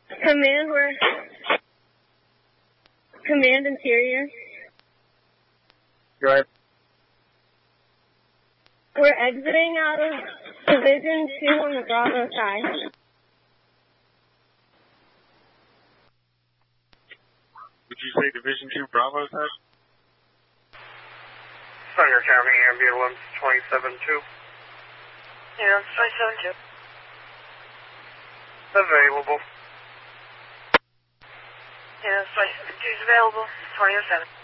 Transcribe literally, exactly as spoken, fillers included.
Command, we're... Command interior. Go ahead. We're exiting out of Division two on the Bravo side. Did you say Division two Bravo side? Thunder County Ambulance twenty-seven two. Yeah, twenty-seven two. Available. Yeah, twenty-seven two is available. twenty oh seven.